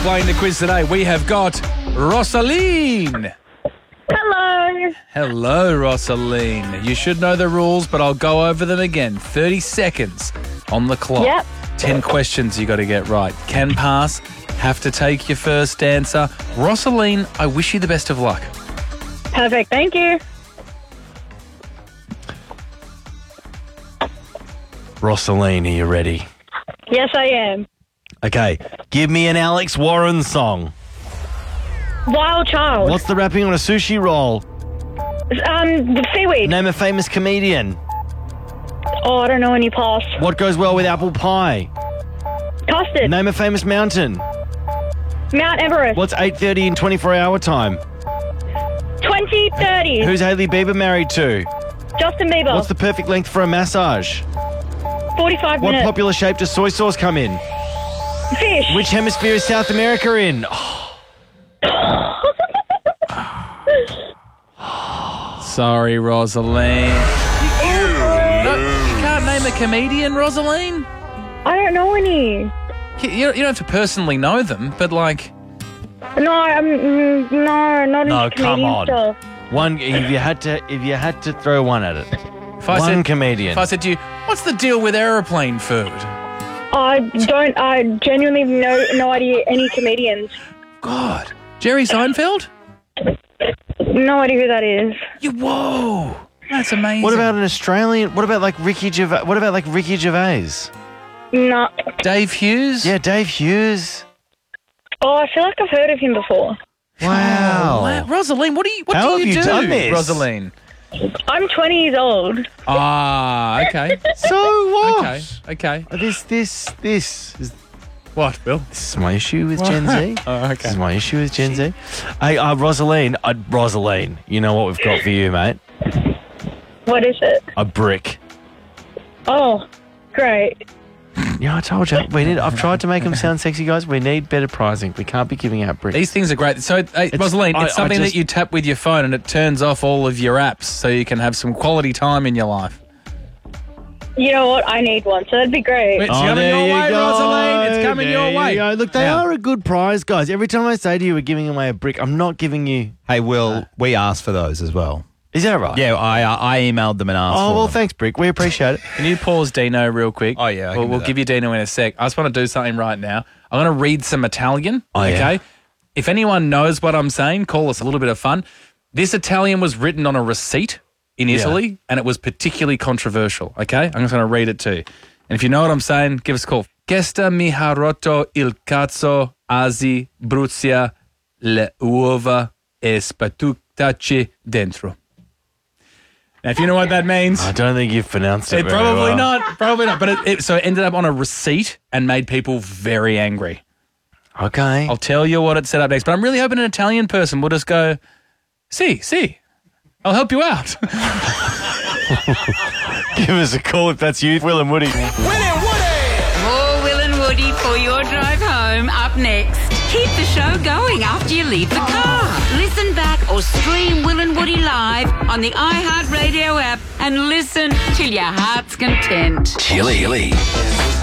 Playing the quiz today, we have got Rosaline. Hello. Hello, Rosaline. You should know the rules, but I'll go over them again. 30 seconds on the clock. Yep. 10 questions you got to get right. Can pass, have to take your first answer. Rosaline, I wish you the best of luck. Perfect. Thank you. Rosaline, are you ready? Yes, I am. Okay, give me an Alex Warren song. Wild Child. What's the wrapping on a sushi roll? The seaweed. Name a famous comedian. Oh, I don't know any pass. What goes well with apple pie? Custard. Name a famous mountain. Mount Everest. What's 8:30 in 24-hour time? 2030. Who's Hailey Bieber married to? Justin Bieber. What's the perfect length for a massage? 45 What minutes. popular shape does soy sauce come in? Fish. Which hemisphere is South America in? Sorry, Rosaline. You can't name a comedian, Rosaline? I don't know any. You don't have to personally know them, but like... No, not No, into come comedian on. stuff. One, if you had to throw one at it. If I One said, comedian. If I said to you, what's the deal with aeroplane food? I genuinely have no idea any comedians. God. Jerry Seinfeld? No idea who that is. Whoa. That's amazing. What about an Australian? What about like Ricky Gervais? No. Dave Hughes? Yeah, Dave Hughes. Oh, I feel like I've heard of him before. Wow. Wow. Rosaline, what do you How do? have you done this? Rosaline. I'm 20 years old. Ah, okay. So what? Okay. This is What, Bill? this is my issue with Gen Z. Oh, This okay. is my issue with Gen Z. Hey, Rosaline, you know what we've got for you, mate? What is it? A brick. Oh, great. Yeah, I told you. I've tried to make them sound sexy, guys. We need better pricing. We can't be giving out bricks. These things are great. So, Rosaline, I it's something just- that you tap with your phone and it turns off all of your apps so you can have some quality time in your life. You know what? I need one, so that'd be great. It's coming your way, Rosaline. It's coming your way. Go. Look, they Now- are a good prize, guys. Every time I say to you we're giving away a brick, I'm not giving you... Hey, Will, we asked for those as well. Is that right? Yeah, I emailed them and asked Oh, for well, them. thanks, Brick. We appreciate it. Can you pause Dino real quick? Oh, yeah, I can do We'll that. give you Dino in a sec. I just want to do something right now. I'm going to read some Italian, Oh, yeah. okay? If anyone knows what I'm saying, call us a little bit of fun. This Italian was written on a receipt in Italy, and it was particularly controversial, okay? I'm just going to read it to you. And if you know what I'm saying, give us a call. Questa mi ha rotto il cazzo, asi, bruzia, le uova e spatuctaci dentro. Now, if you know what that means... I don't think you've pronounced it very Probably well. not. Probably not. But so it ended up on a receipt and made people very angry. Okay. I'll tell you what it set up next. But I'm really hoping an Italian person will just go, see, I'll help you out. Give us a call if that's you, Will and Woody. More Will and Woody for your drive home up next. Keep the show going after you leave the car. Listen back or stream Will and Woody live on the iHeartRadio app and listen till your heart's content. Chili.